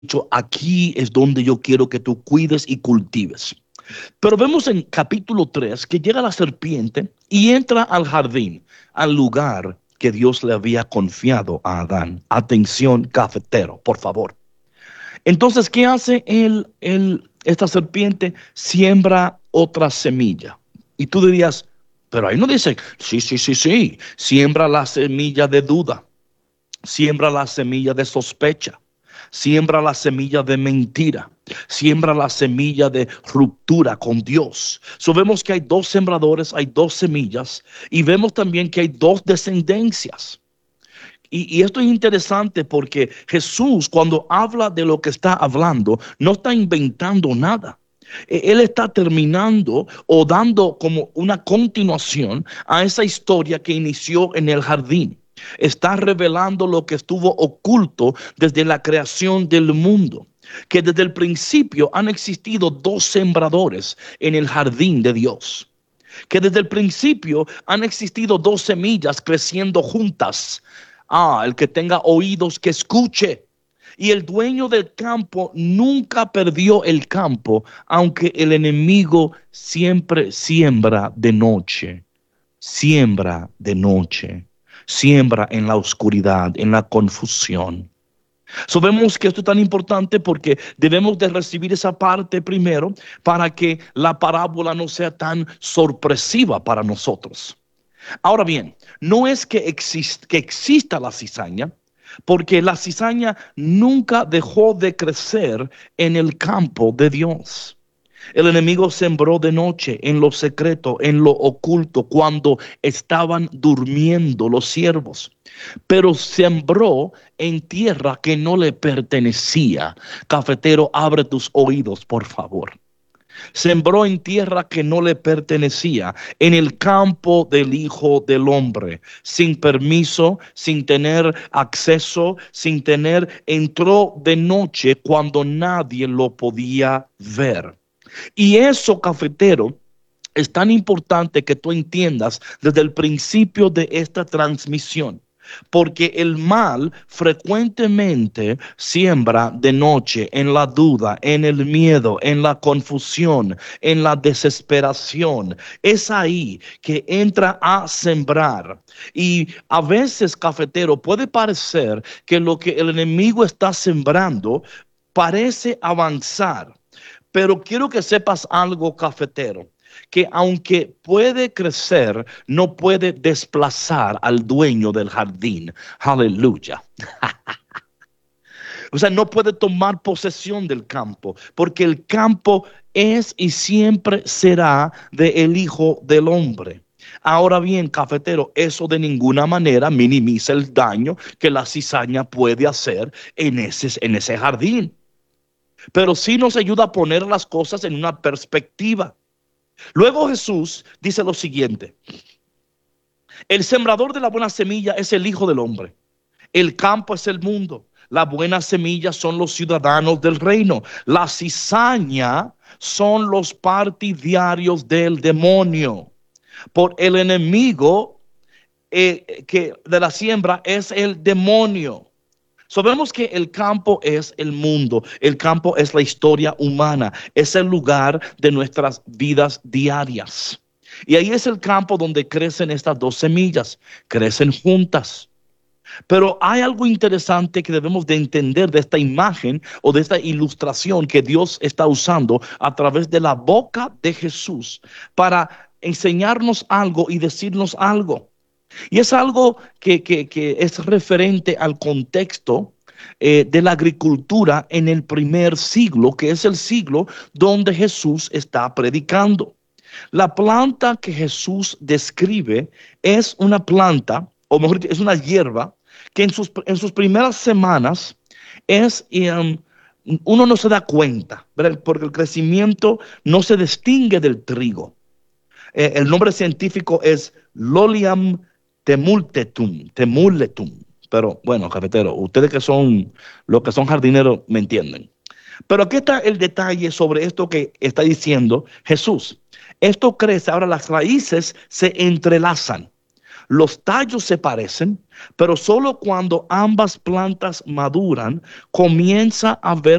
dicho, aquí es donde yo quiero que tú cuides y cultives. Pero vemos en capítulo 3 que llega la serpiente y entra al jardín, al lugar que Dios le había confiado a Adán. Atención, cafetero, por favor. Entonces, ¿qué hace esta serpiente? Siembra otra semilla. Y tú dirías, pero ahí no dice, sí, sí, sí, sí. Siembra la semilla de duda, siembra la semilla de sospecha, siembra la semilla de mentira, siembra la semilla de ruptura con Dios. So vemos que hay dos sembradores, hay dos semillas, y vemos también que hay dos descendencias. Y esto es interesante porque Jesús, cuando habla de lo que está hablando, no está inventando nada. Él está terminando o dando como una continuación a esa historia que inició en el jardín. Está revelando lo que estuvo oculto desde la creación del mundo, que desde el principio han existido dos sembradores en el jardín de Dios, que desde el principio han existido dos semillas creciendo juntas. El que tenga oídos que escuche. Y el dueño del campo nunca perdió el campo, aunque el enemigo siempre siembra de noche, siembra de noche, siembra en la oscuridad, en la confusión. Sabemos que esto es tan importante porque debemos de recibir esa parte primero para que la parábola no sea tan sorpresiva para nosotros. Ahora bien, no es que exista la cizaña, porque la cizaña nunca dejó de crecer en el campo de Dios. El enemigo sembró de noche, en lo secreto, en lo oculto, cuando estaban durmiendo los siervos. Pero sembró en tierra que no le pertenecía. Cafetero, abre tus oídos, por favor. Sembró en tierra que no le pertenecía, en el campo del Hijo del Hombre, sin permiso, sin tener acceso, entró de noche cuando nadie lo podía ver. Y eso, cafetero, es tan importante que tú entiendas desde el principio de esta transmisión. Porque el mal frecuentemente siembra de noche, en la duda, en el miedo, en la confusión, en la desesperación. Es ahí que entra a sembrar. Y a veces, cafetero, puede parecer que lo que el enemigo está sembrando parece avanzar. Pero quiero que sepas algo, cafetero, que aunque puede crecer, no puede desplazar al dueño del jardín. Aleluya. O sea, no puede tomar posesión del campo, porque el campo es y siempre será del Hijo del Hombre. Ahora bien, cafetero, eso de ninguna manera minimiza el daño que la cizaña puede hacer en ese jardín. Pero sí nos ayuda a poner las cosas en una perspectiva. Luego Jesús dice lo siguiente: el sembrador de la buena semilla es el Hijo del Hombre. El campo es el mundo. La buena semilla son los ciudadanos del reino. La cizaña son los partidarios del demonio. Por el enemigo que de la siembra es el demonio. Sabemos que el campo es el mundo, el campo es la historia humana, es el lugar de nuestras vidas diarias. Y ahí es el campo donde crecen estas dos semillas, crecen juntas. Pero hay algo interesante que debemos de entender de esta imagen o de esta ilustración que Dios está usando a través de la boca de Jesús para enseñarnos algo y decirnos algo. Y es algo que es referente al contexto de la agricultura en el primer siglo, que es el siglo donde Jesús está predicando. La planta que Jesús describe es una planta, o mejor dicho, es una hierba, que en sus primeras semanas uno no se da cuenta, ¿verdad? Porque el crecimiento no se distingue del trigo. El nombre científico es Lolium temuletum. Pero bueno, cafetero, ustedes que son los que son jardineros me entienden. Pero aquí está el detalle sobre esto que está diciendo Jesús. Esto crece, ahora las raíces se entrelazan. Los tallos se parecen, pero solo cuando ambas plantas maduran comienza a ver